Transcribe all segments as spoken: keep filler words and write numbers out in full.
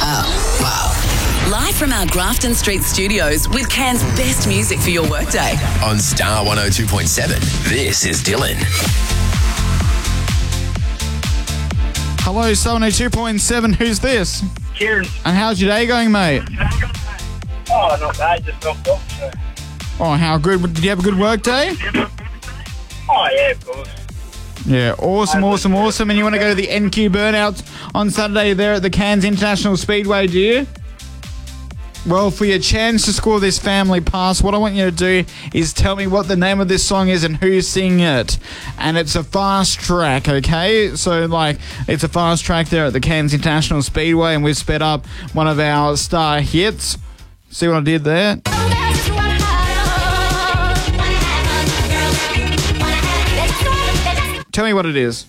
Oh, wow. Live from our Grafton Street studios with Cairns' best music for your workday. On Star one oh two point seven, this is Dylan. Hello, Star one oh two point seven. Who's this? Kieran. And how's your day going, mate? Oh, not bad. Just knocked off. So. Oh, how good? Did you have a good work day? Oh, yeah, of course. Yeah, awesome, awesome, awesome. And you want to go to the N Q Burnouts on Saturday there at the Cairns International Speedway, do you? Well, for your chance to score this family pass, what I want you to do is tell me what the name of this song is and who's singing it. And it's a fast track, okay? So, like, it's a fast track there at the Cairns International Speedway, and we've sped up one of our star hits. See what I did there? Tell me what it is.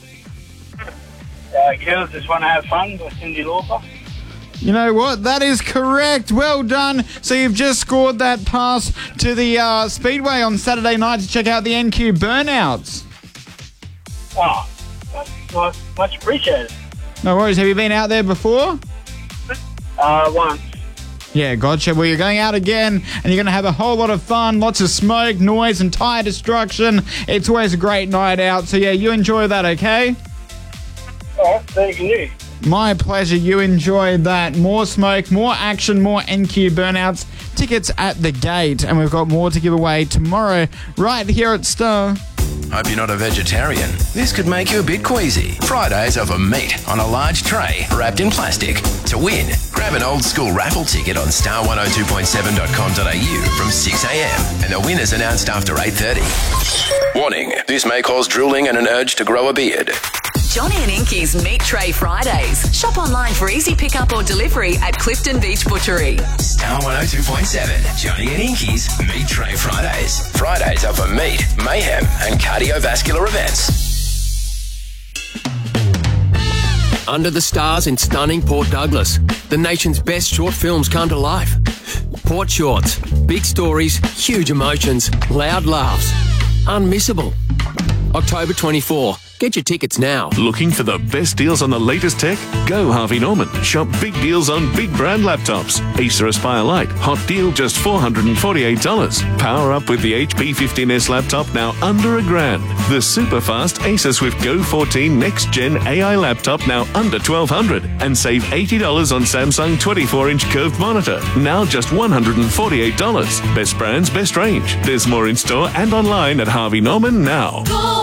Uh, girls just want to have fun with Cyndi Lauper. You know what? That is correct. Well done. So you've just scored that pass to the uh, Speedway on Saturday night to check out the N Q Burnouts. Oh, much, much appreciated. No worries. Have you been out there before? Uh, once. Yeah, gotcha. Well, you're going out again, and you're going to have a whole lot of fun, lots of smoke, noise, and tyre destruction. It's always a great night out. So, yeah, you enjoy that, okay? All right, thank you. My pleasure. You enjoyed that. More smoke, more action, more N Q Burnouts. Tickets at the gate, and we've got more to give away tomorrow right here at Star. Hope you're not a vegetarian. This could make you a bit queasy. Fridays offer meat on a large tray wrapped in plastic. To win, grab an old school raffle ticket on star one oh two point seven dot com dot a u from six a m and the winner's announced after eight thirty. Warning, this may cause drooling and an urge to grow a beard. Johnny and Inky's Meat Tray Fridays. Shop online for easy pickup or delivery at Clifton Beach Butchery. Star one oh two point seven, Johnny and Inky's Meat Tray Fridays. Fridays are for meat, mayhem and cardiovascular events. Under the stars in stunning Port Douglas, the nation's best short films come to life. Port Shorts, big stories, huge emotions, loud laughs, unmissable. October twenty-fourth. Get your tickets now. Looking for the best deals on the latest tech? Go Harvey Norman. Shop big deals on big brand laptops. Acer Aspire Lite, hot deal just four hundred forty-eight dollars. Power up with the H P fifteen S laptop now under a grand. The super fast Acer Swift Go fourteen Next Gen A I laptop now under twelve hundred dollars. And save eighty dollars on Samsung twenty-four inch curved monitor. Now just one hundred forty-eight dollars. Best brands, best range. There's more in store and online at Harvey Norman now. Go!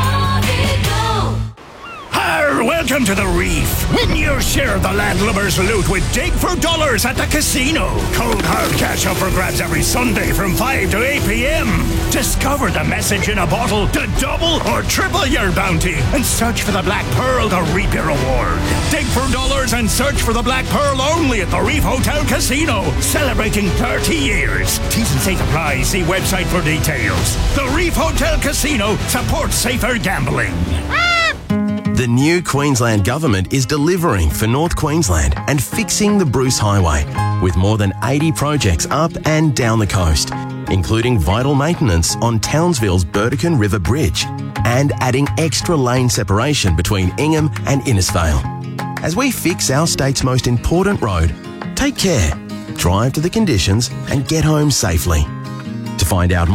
Welcome to the Reef. Win your share of the landlubber's loot with Dig for Dollars at the casino. Cold hard cash up for grabs every Sunday from five to eight p m Discover the message in a bottle to double or triple your bounty and search for the Black Pearl to reap your reward. Dig for Dollars and search for the Black Pearl only at the Reef Hotel Casino. Celebrating thirty years. T's and C's apply. See website for details. The Reef Hotel Casino supports safer gambling. The new Queensland Government is delivering for North Queensland and fixing the Bruce Highway with more than eighty projects up and down the coast, including vital maintenance on Townsville's Burdekin River Bridge and adding extra lane separation between Ingham and Innisfail. As we fix our state's most important road, take care, drive to the conditions and get home safely. To find out